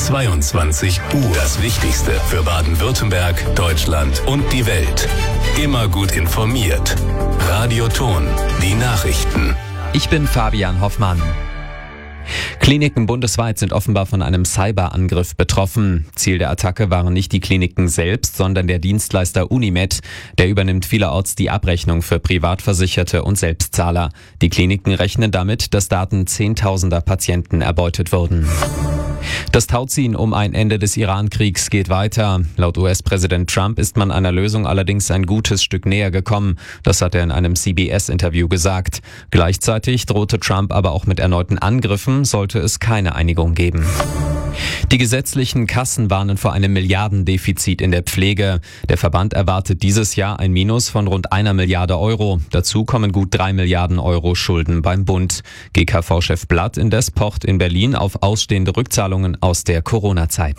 22 Uhr. Das Wichtigste für Baden-Württemberg, Deutschland und die Welt. Immer gut informiert. Radio Ton, die Nachrichten. Ich bin Fabian Hoffmann. Kliniken bundesweit sind offenbar von einem Cyberangriff betroffen. Ziel der Attacke waren nicht die Kliniken selbst, sondern der Dienstleister Unimed. Der übernimmt vielerorts die Abrechnung für Privatversicherte und Selbstzahler. Die Kliniken rechnen damit, dass Daten Zehntausender Patienten erbeutet wurden. Das Tauziehen um ein Ende des Iran-Kriegs geht weiter. Laut US-Präsident Trump ist man einer Lösung allerdings ein gutes Stück näher gekommen. Das hat er in einem CBS-Interview gesagt. Gleichzeitig drohte Trump aber auch mit erneuten Angriffen, sollte es keine Einigung geben. Die gesetzlichen Kassen warnen vor einem Milliardendefizit in der Pflege. Der Verband erwartet dieses Jahr ein Minus von rund 1 Milliarde Euro. Dazu kommen gut 3 Milliarden Euro Schulden beim Bund. GKV-Chef Blatt indes pocht in Berlin auf ausstehende Rückzahlungen aus der Corona-Zeit.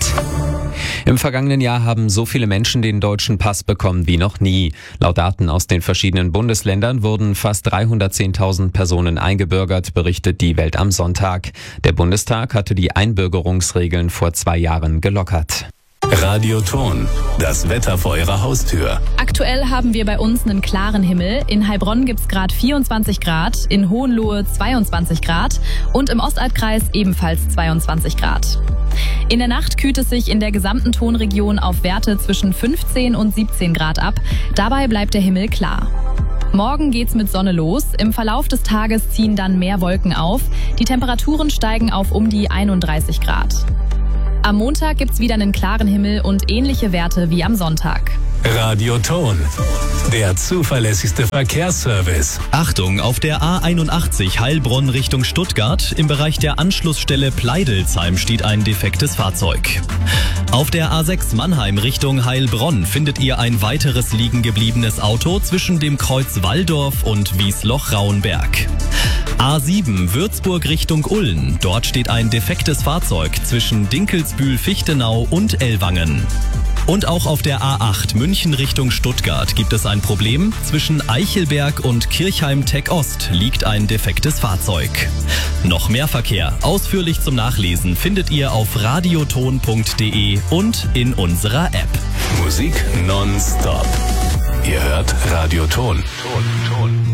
Im vergangenen Jahr haben so viele Menschen den deutschen Pass bekommen wie noch nie. Laut Daten aus den verschiedenen Bundesländern wurden fast 310.000 Personen eingebürgert, berichtet die Welt am Sonntag. Der Bundestag hatte die Einbürgerungsregeln vor 2 Jahren gelockert. Radio Ton, das Wetter vor Ihrer Haustür. Aktuell haben wir bei uns einen klaren Himmel. In Heilbronn gibt's gerade 24 Grad, in Hohenlohe 22 Grad und im Ostalbkreis ebenfalls 22 Grad. In der Nacht kühlt es sich in der gesamten Tonregion auf Werte zwischen 15 und 17 Grad ab. Dabei bleibt der Himmel klar. Morgen geht's mit Sonne los. Im Verlauf des Tages ziehen dann mehr Wolken auf. Die Temperaturen steigen auf um die 31 Grad. Am Montag gibt's wieder einen klaren Himmel und ähnliche Werte wie am Sonntag. Radio Ton, der zuverlässigste Verkehrsservice. Achtung, auf der A81 Heilbronn Richtung Stuttgart im Bereich der Anschlussstelle Pleidelsheim steht ein defektes Fahrzeug. Auf der A6 Mannheim Richtung Heilbronn findet ihr ein weiteres liegen gebliebenes Auto zwischen dem Kreuz Walldorf und Wiesloch-Rauenberg. A7 Würzburg Richtung Ulm. Dort steht ein defektes Fahrzeug zwischen Dinkelsbühl-Fichtenau und Ellwangen. Und auch auf der A8 München Richtung Stuttgart gibt es ein Problem. Zwischen Eichelberg und Kirchheim-Tech Ost liegt ein defektes Fahrzeug. Noch mehr Verkehr, ausführlich zum Nachlesen, findet ihr auf radioton.de und in unserer App. Musik nonstop. Ihr hört Radio Ton.